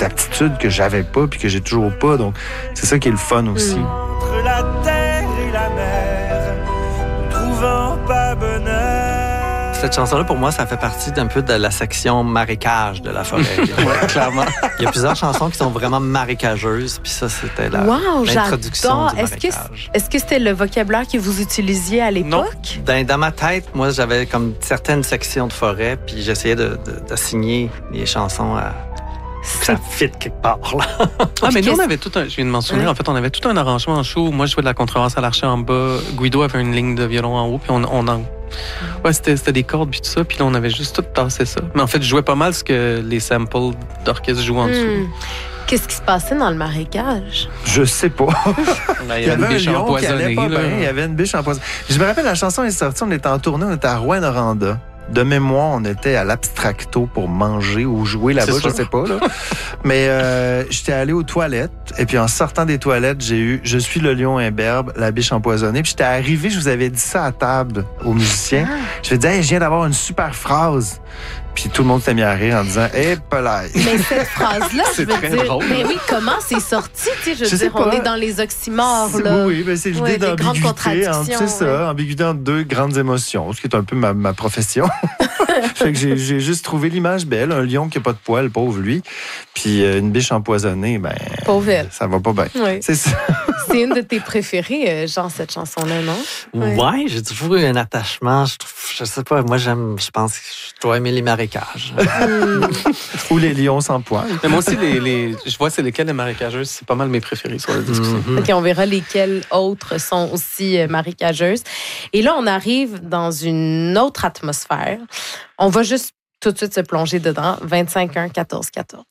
des aptitudes que j'avais pas puis que j'ai toujours pas. Donc, c'est ça qui est le fun aussi. Entre la terre et la mer, ne trouvant pas bonheur. Cette chanson-là, pour moi, ça fait partie d'un peu de la section marécage de la forêt. Ouais, clairement. Il y a plusieurs chansons qui sont vraiment marécageuses, puis ça, c'était l'introduction du marécage. Est-ce que c'était le vocabulaire que vous utilisiez à l'époque? Dans ma tête, moi, j'avais comme certaines sections de forêt, puis j'essayais d'assigner les chansons à... Ça fit quelque part, là. Mais nous, on avait tout un... Je viens de mentionner, en fait, on avait tout un arrangement en show. Moi, je jouais de la contrebasse à l'archer en bas. Guido avait une ligne de violon en haut, puis Ouais, c'était des cordes, puis tout ça. Puis là, on avait juste tout tassé ça. Mais en fait, je jouais pas mal ce que les samples d'orchestre jouent en dessous. Qu'est-ce qui se passait dans le marécage? Je sais pas. Il y avait un lion qui allait pas bien. Il y avait une biche empoisonnée. Je me rappelle, la chanson est sortie, on était en tournée, on était à Rouyn-Noranda. De mémoire, on était à l'Abstracto pour manger ou jouer là-bas, je sais pas. Là. Mais j'étais allé aux toilettes, et puis en sortant des toilettes, j'ai eu « Je suis le lion imberbe, la biche empoisonnée ». Puis j'étais arrivé, je vous avais dit ça à table aux musiciens. Je me disais hey, « Je viens d'avoir une super phrase ». Puis tout le monde s'est mis à rire en disant « Eh, pelaille ». Mais cette phrase-là, je veux dire, drôle, mais oui, comment c'est sorti? Tu sais, je veux dire, on est dans les oxymores, là. Oui, mais c'est l'idée d'ambiguïté. C'est ça, ambiguïté entre deux grandes émotions, ce qui est un peu ma profession. Fait que j'ai juste trouvé l'image belle, un lion qui n'a pas de poils, pauvre lui, puis une biche empoisonnée, ben pauvre elle. Ça va pas bien. Oui. C'est ça. C'est une de tes préférées, Jean, cette chanson-là, non? Ouais, j'ai toujours eu un attachement. Je sais pas, moi, je pense que je dois aimer les marécages. Ou les lions sans poils. Mais moi aussi, je vois c'est lesquels les marécageuses, c'est pas mal mes préférés sur la discussion. OK, on verra lesquelles autres sont aussi marécageuses. Et là, on arrive dans une autre atmosphère. On va juste tout de suite se plonger dedans. 25-1-14-14.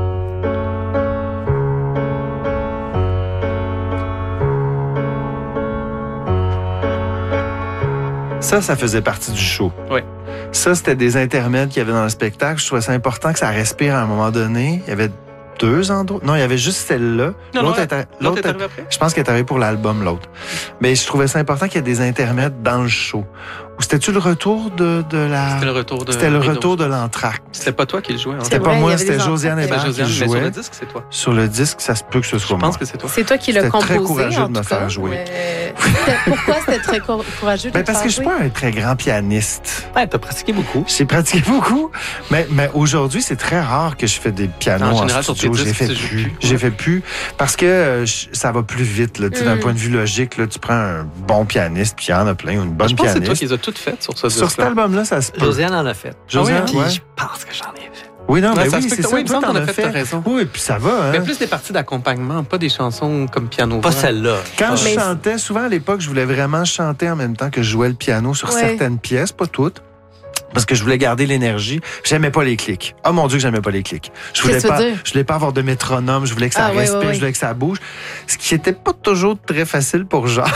Ça faisait partie du show. Oui. Ça, c'était des intermèdes qu'il y avait dans le spectacle. Je trouvais ça important que ça respire à un moment donné. Il y avait 2 endroits. Non, il y avait juste celle-là. L'autre est arrivée après? Je pense qu'elle est arrivée pour l'album, l'autre. Mais je trouvais ça important qu'il y ait des intermèdes dans le show. Ou c'était-tu le retour de la... C'était le retour de... C'était le retour de l'entracte. C'était pas toi qui le jouais. C'était pas moi, c'était Josiane Hébert qui le jouait. Mais sur le disque, c'est toi. Sur le disque, ça se peut que ce soit moi. Je pense que c'est toi. C'est toi qui l'as composé, C'était très courageux en de me tout cas. faire jouer. Pourquoi c'était très courageux de te parce faire que je suis jouer? pas un très grand pianiste. Ouais, t'as pratiqué beaucoup. J'ai pratiqué beaucoup, mais aujourd'hui, c'est très rare que je fais des pianos en général, studio. sur tes disques, J'ai fait plus parce que ça va plus vite. Là. D'un point de vue logique, là, tu prends un bon pianiste, puis il y en a plein, une bonne pianiste. Je pense que c'est toi qui les as toutes faites sur ce disque. Sur cet album-là, ça se peut. Josiane en a fait. Josiane, puis ouais. je pense que j'en ai fait. Oui, non, mais ça oui, se fait c'est que ça. il me semble qu'on a fait, t'as raison. Oui, puis ça va. Hein? Mais plus des parties d'accompagnement, pas des chansons comme piano. Pas celle-là. Quand je chantais, souvent à l'époque, je voulais vraiment chanter en même temps que je jouais le piano sur certaines pièces, pas toutes. Parce que je voulais garder l'énergie. J'aimais pas les clics. Oh mon Dieu, que j'aimais pas les clics. Je voulais pas avoir de métronome. Je voulais que ça respire. Je voulais que ça bouge. Ce qui était pas toujours très facile pour Jean.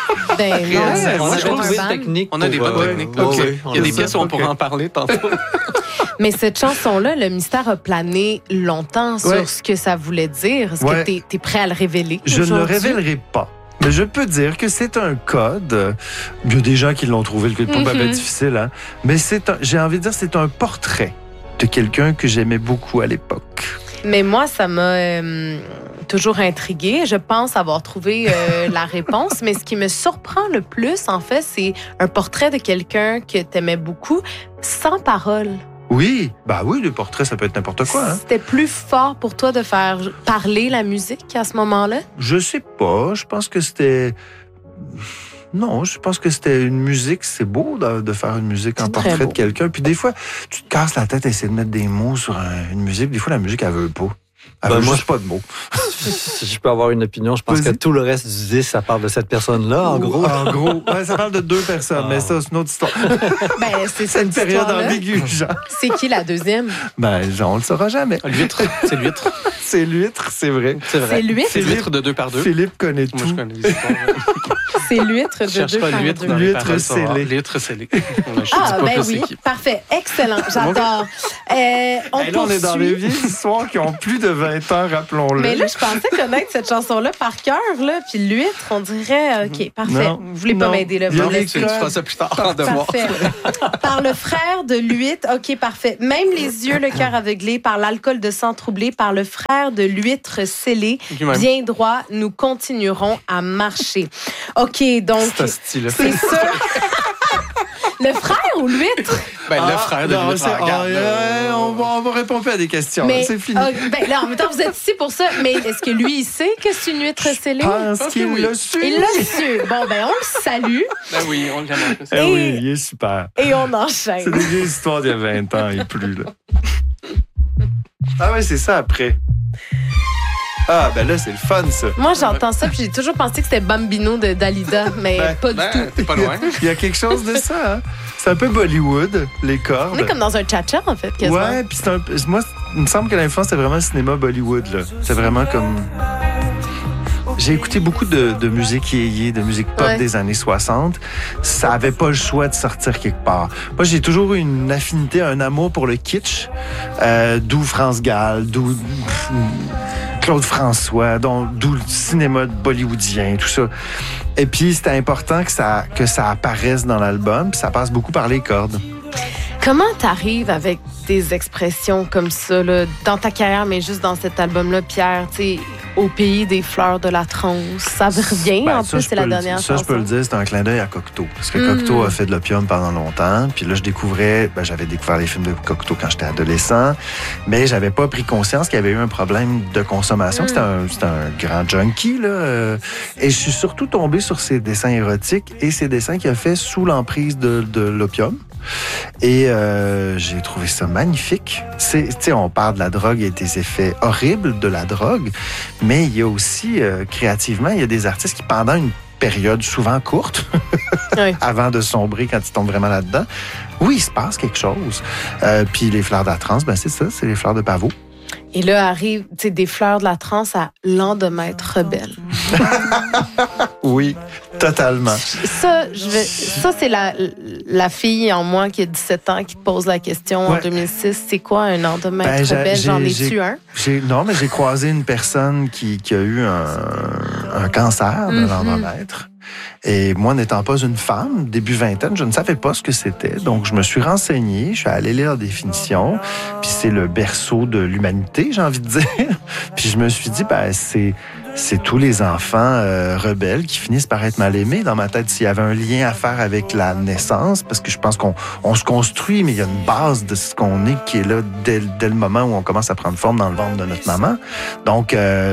Ben non, on a trouvé une technique. On a des bonnes techniques. Il y a des pièces où on pourra en parler tantôt. Mais cette chanson-là, le mystère a plané longtemps sur ce que ça voulait dire. Est-ce que t'es prêt à le révéler? Je ne le révélerai pas. Mais je peux dire que c'est un code. Il y a des gens qui l'ont trouvé, le probablement difficile. Hein? Mais j'ai envie de dire, c'est un portrait de quelqu'un que j'aimais beaucoup à l'époque. Mais moi, ça m'a toujours intriguée. Je pense avoir trouvé la réponse. Mais ce qui me surprend le plus, en fait, c'est un portrait de quelqu'un que t'aimais beaucoup, sans parole. Oui, oui, le portrait, ça peut être n'importe quoi. Hein? C'était plus fort pour toi de faire parler la musique à ce moment-là? Je sais pas. Je pense que c'était... Non, je pense que c'était une musique. C'est beau de faire une musique en portrait de quelqu'un. Puis des fois, tu te casses la tête à essayer de mettre des mots sur une musique. Des fois, la musique, elle veut pas. Elle veut juste pas de mots. Si je peux avoir une opinion, je pense que tout le reste du disque, ça parle de cette personne-là, en gros. En gros. Ouais, ça parle de 2 personnes, mais ça, c'est une autre histoire. C'est une période ambiguë, Jean. C'est qui la deuxième? Jean, on le saura jamais. L'huître. C'est l'huître. C'est l'huître, c'est vrai. C'est l'huître? C'est l'huître de 2 par 2. Philippe connaît tout. Moi, je connais l'histoire. C'est l'huître de 2 par 2. L'huître scellée. L'huître scellée. Oui. Parfait. Excellent. J'adore. On est dans les vieilles histoires qui ont plus de 20 ans, rappelons-le. Mais là, je pensais connaître cette chanson-là par cœur, là, puis l'huître, on dirait, OK, parfait. Non, vous voulez pas m'aider, là. Tu feras ça plus tard en devoir. Parfait. Par le frère de l'huître, OK, parfait. Même les yeux, le cœur aveuglé, par l'alcool de sang troublé, par le frère de l'huître scellé, bien droit, nous continuerons à marcher. OK, donc, c'est sûr. Le frère ou l'huître? Le frère de l'huître. On va répondre à des questions. Mais, c'est fini. Là, en même temps, vous êtes ici pour ça. Mais est-ce que lui, il sait que c'est une huître scellée? Je pense qu'il l'a su. Il l'a su. Bon, on le salue. Oui, on l'aime. Oui, il est super. Et on enchaîne. C'est des vieilles histoires d'il y a 20 ans et plus, là. Ah ouais, c'est ça après. Ah, ben là, c'est le fun, ça. Moi, j'entends ça, puis j'ai toujours pensé que c'était Bambino de Dalida, mais pas du tout. T'es pas loin. Il y a quelque chose de ça, hein? C'est un peu Bollywood, les cordes. On est comme dans un cha-cha, en fait, quasiment. Ouais, puis moi, il me semble que l'influence, c'est vraiment le cinéma Bollywood, là. C'est vraiment comme... J'ai écouté beaucoup de musique yéyé, de musique pop des années 60. Ça avait pas le choix de sortir quelque part. Moi, j'ai toujours eu une affinité, un amour pour le kitsch, d'où France Gall, d'où Claude François, d'où le cinéma bollywoodien, tout ça. Et puis, c'était important que ça apparaisse dans l'album, puis ça passe beaucoup par les cordes. Comment t'arrives avec des expressions comme ça, là, dans ta carrière, mais juste dans cet album-là, Pierre, tu sais, au pays des fleurs de la transe, ça revient, en plus, c'est la dernière chanson. Ça, je peux le dire, c'est un clin d'œil à Cocteau. Parce que Cocteau a fait de l'opium pendant longtemps. Puis là, j'avais découvert les films de Cocteau quand j'étais adolescent. Mais j'avais pas pris conscience qu'il y avait eu un problème de consommation. C'était un grand junkie, là. Et je suis surtout tombé sur ses dessins érotiques et ses dessins qu'il a fait sous l'emprise de l'opium. Et j'ai trouvé ça magnifique. Tu sais, on parle de la drogue et des effets horribles de la drogue, mais il y a aussi, créativement, il y a des artistes qui, pendant une période souvent courte, avant de sombrer quand ils tombent vraiment là-dedans, oui, il se passe quelque chose. Puis les fleurs de la transe, ben c'est ça, c'est les fleurs de pavot. Et là arrive, tu sais, des fleurs de la transe à Lendemain rebelle. Oui, totalement. Ça, c'est la fille en moi qui a 17 ans qui te pose la question en 2006. C'est quoi un lendemain rebelle? J'en ai-tu un? Non, mais j'ai croisé une personne qui a eu un cancer de l'endomètre. Et moi, n'étant pas une femme, début vingtaine, je ne savais pas ce que c'était. Donc, je me suis renseigné, je suis allé lire la définition. Puis c'est le berceau de l'humanité, j'ai envie de dire. Puis je me suis dit, c'est tous les enfants rebelles qui finissent par être mal aimés. Dans ma tête, s'il y avait un lien à faire avec la naissance, parce que je pense qu'on se construit, mais il y a une base de ce qu'on est qui est là dès le moment où on commence à prendre forme dans le ventre de notre maman. Donc,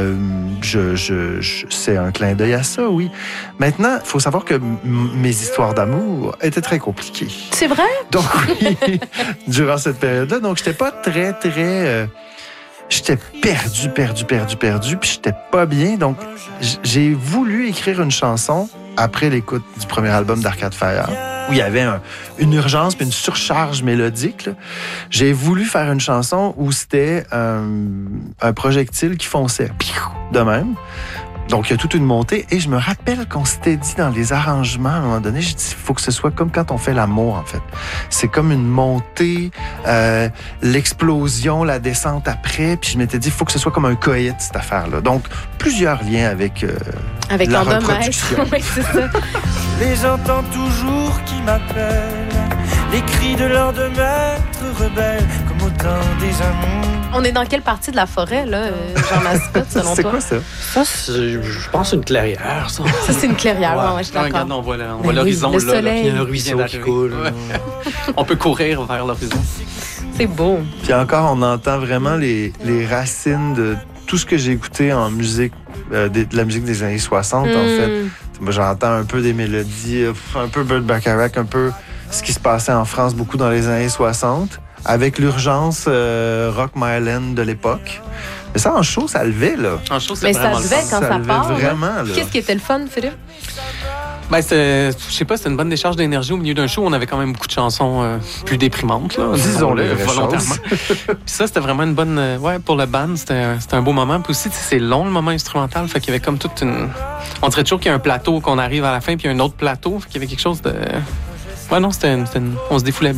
c'est un clin d'œil à ça, oui. Maintenant, il faut savoir que mes histoires d'amour étaient très compliquées. C'est vrai? Donc, oui, durant cette période-là. Donc, j'étais pas très... J'étais perdu, puis j'étais pas bien. Donc, j'ai voulu écrire une chanson après l'écoute du premier album d'Arcade Fire, où il y avait une urgence puis une surcharge mélodique, là. J'ai voulu faire une chanson où c'était un projectile qui fonçait de même. Donc, il y a toute une montée. Et je me rappelle qu'on s'était dit dans les arrangements, à un moment donné, j'ai dit, il faut que ce soit comme quand on fait l'amour, en fait. C'est comme une montée, l'explosion, la descente après. Puis je m'étais dit, il faut que ce soit comme un coït, cette affaire-là. Donc, plusieurs liens avec la reproduction. Oui, c'est ça. Les entends toujours qui m'appellent, les cris de l'endemaître rebelle, comme au temps des amours. On est dans quelle partie de la forêt, là, Jean Mascotte, selon toi? C'est quoi ça? Ça, je pense une clairière, ça. Ça, c'est une clairière, ouais, je suis d'accord. Regarde, on voit l'horizon, le soleil. Il y a un ruisseau qui coule. Ouais. On peut courir vers l'horizon. C'est beau. Puis encore, on entend vraiment les racines de tout ce que j'ai écouté en musique, de la musique des années 60, en fait. Moi, j'entends un peu des mélodies, un peu Burt Bacharach, un peu ce qui se passait en France beaucoup dans les années 60. Avec l'urgence Rock My Land de l'époque. Mais ça, en show, ça levait, là. En show, c'est vraiment le fun. Mais ça levait quand ça part. Vraiment, là. Qu'est-ce qui était le fun, Philippe? Je sais pas, c'était une bonne décharge d'énergie au milieu d'un show. On avait quand même beaucoup de chansons plus déprimantes, là. Disons-le, volontairement. Puis ça, c'était vraiment une bonne... pour le band, c'était un beau moment. Puis aussi, c'est long, le moment instrumental. Fait qu'il y avait comme toute une... On dirait toujours qu'il y a un plateau qu'on arrive à la fin, puis il y a un autre plateau. Fait qu'il y avait quelque chose de... Ouais, non, on se défoulait bien.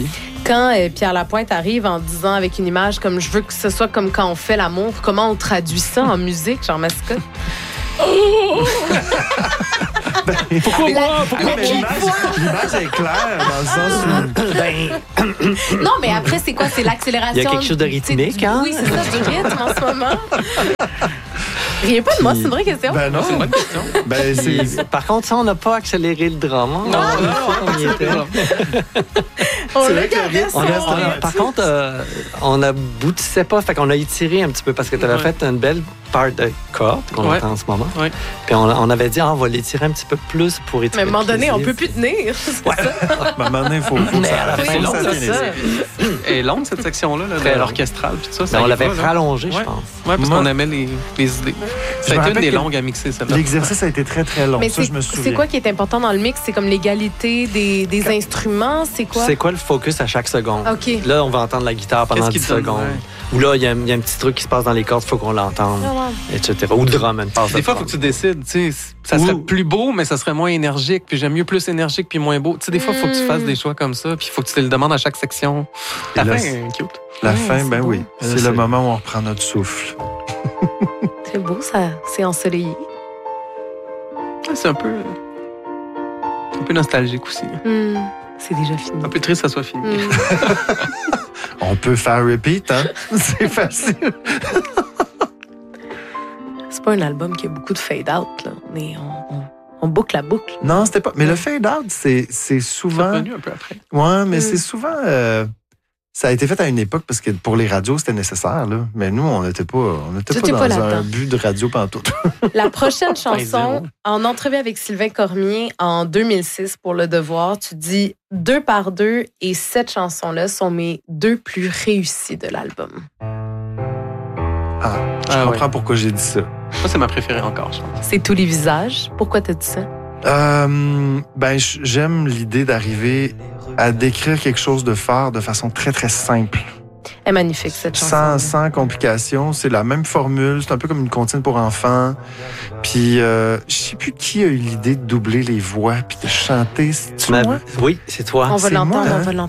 Quand Pierre Lapointe arrive en disant avec une image comme je veux que ce soit comme quand on fait l'amour, comment on traduit ça en musique, genre mascotte? Pourquoi moi? L'image est claire dans le sens où... Non, mais après, c'est quoi? C'est l'accélération. Il y a quelque chose de rythmique, hein? Oui, c'est ça, du rythme en ce moment. Riez pas de moi, c'est une vraie question. Ben non, c'est une bonne question. Par contre, ça, on n'a pas accéléré le drame. Hein? Non, on y était. On l'a gardé ça. Par contre, on aboutissait pas, fait qu'on a étiré un petit peu parce que tu avais fait une belle part de corde qu'on entend en ce moment. Ouais. Puis on avait dit, on va l'étirer un petit peu plus pour étirer. Mais à un moment donné, on peut plus tenir. À un moment donné, il faut que ça C'est long, finisse. Elle est longue, cette section-là, de l'orchestral. Puis tout ça, on l'avait rallongé, je pense. Oui, parce qu'on aimait les idées. Ça a été une des longues à mixer, celle-là. L'exercice a été très, très long. Mais ça, je me souviens. c'est quoi qui est important dans le mix? C'est comme l'égalité des instruments? C'est quoi? C'est quoi le focus à chaque seconde? OK. Là, on va entendre la guitare pendant 10 secondes. Ou là, il y a un petit truc qui se passe dans les cordes, il faut qu'on l'entende, etc. Ou le drum, une passe. Des fois, il faut que tu décides. Ça serait plus beau, mais ça serait moins énergique. Puis j'aime mieux plus énergique puis moins beau. Des fois, il faut que tu fasses des choix comme ça. Puis il faut que tu te le demandes à chaque section. La fin est cute. La fin, ben beau. oui. C'est le moment où on reprend notre souffle. C'est beau, ça. C'est ensoleillé. C'est un peu nostalgique aussi. C'est déjà fini. Un peu triste que ça soit fini. On peut faire repeat, hein? C'est facile. C'est pas un album qui a beaucoup de fade-out, là. Mais on boucle la boucle. Non, c'était pas. Mais le fade-out, c'est souvent. C'est revenu un peu après. Ouais, mais c'est souvent. Ça a été fait à une époque parce que pour les radios, c'était nécessaire, là. Mais nous, on n'était pas dans un but de radio pantoute. La prochaine chanson, en entrevue avec Sylvain Cormier en 2006 pour Le Devoir, tu dis 2 par 2 et cette chanson-là sont mes 2 plus réussies de l'album. Je comprends pourquoi j'ai dit ça. Moi, c'est ma préférée encore, je pense. C'est Tous les visages. Pourquoi t'as dit ça? J'aime l'idée d'arriver à décrire quelque chose de fort de façon très, très simple. Elle est magnifique, cette chanson. Sans complications. C'est la même formule. C'est un peu comme une comptine pour enfants. Puis, je sais plus qui a eu l'idée de doubler les voix puis de chanter. C'est-tu moi? Oui, c'est toi. On va l'entendre, moi, hein? on va l'entendre.